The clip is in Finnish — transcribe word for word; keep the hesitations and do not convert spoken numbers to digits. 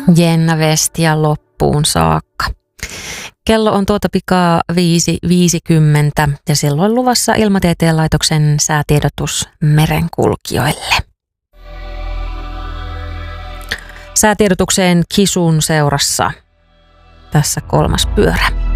Jenna Vestia loppuun saakka. Kello on tuota pikaa viisi viisikymmentä ja silloin luvassa Ilmatieteen laitoksen säätiedotus merenkulkijoille. Säätiedotukseen Kisun seurassa. Tässä kolmas pyörä.